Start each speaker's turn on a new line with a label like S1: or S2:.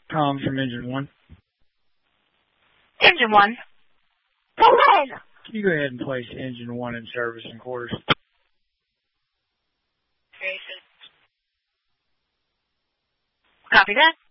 S1: Calling from Engine 1.
S2: Engine 1. Come in!
S1: Can you go ahead and place Engine 1 in service and quarters?
S2: Copy that.